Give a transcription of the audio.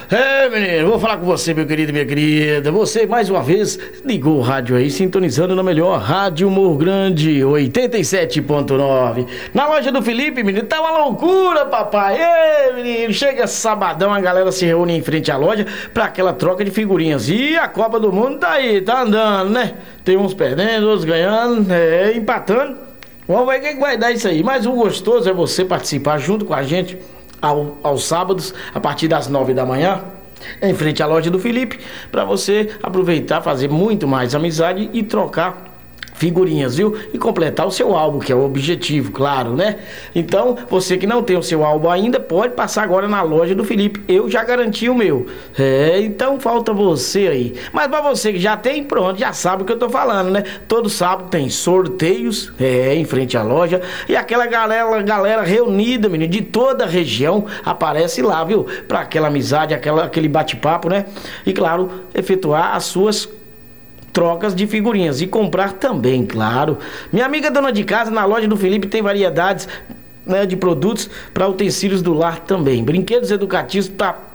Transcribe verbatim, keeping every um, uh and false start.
É, menino, vou falar com você, meu querido e minha querida. Você, mais uma vez, ligou o rádio aí, sintonizando na melhor Rádio Morro Grande, oitenta e sete ponto nove. Na loja do Felipe, menino, tá uma loucura, papai. Ei, menino, chega sabadão, a galera se reúne em frente à loja pra aquela troca de figurinhas. E a Copa do Mundo tá aí, tá andando, né? Tem uns perdendo, outros ganhando, é, empatando. Vamos ver o que que vai dar isso aí. Mas o gostoso é você participar junto com a gente ao, aos sábados, a partir das nove da manhã, em frente à loja do Felipe, para você aproveitar, fazer muito mais amizade e trocar figurinhas, viu? E completar o seu álbum, que é o objetivo, claro, né? Então, você que não tem o seu álbum ainda, pode passar agora na loja do Felipe. Eu já garanti o meu. É, então falta você aí. Mas pra você que já tem, pronto, já sabe o que eu tô falando, né? Todo sábado tem sorteios, é, em frente à loja. E aquela galera, galera reunida, menino, de toda a região, aparece lá, viu? Pra aquela amizade, aquela, aquele bate-papo, né? E, claro, efetuar as suas trocas de figurinhas e comprar também, claro. Minha amiga dona de casa, na loja do Felipe tem variedades, né, de produtos para utensílios do lar também. Brinquedos educativos para